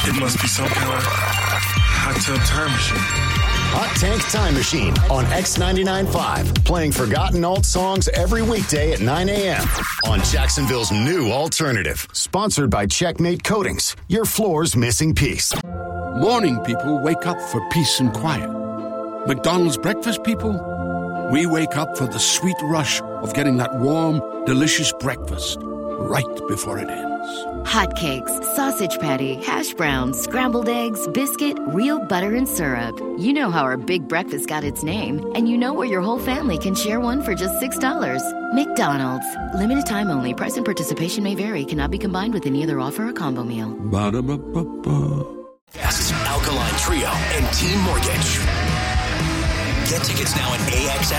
It must be some kind of hot tub time machine. Hot Tank Time Machine on X99.5. Playing forgotten alt songs every weekday at 9 a.m. on Jacksonville's new alternative. Sponsored by Checkmate Coatings, your floor's missing piece. Morning people wake up for peace and quiet. McDonald's breakfast people, we wake up for the sweet rush of getting that warm, delicious breakfast right before it ends. Hotcakes, sausage patty, hash browns, scrambled eggs, biscuit, real butter and syrup. You know how our big breakfast got its name, and you know where your whole family can share one for just $6. McDonald's. Limited time only. Price and participation may vary. Cannot be combined with any other offer or combo meal. Ba-da-ba-ba-ba. Yes, Alkaline Trio and Team Mortgage. Get tickets now at AXS.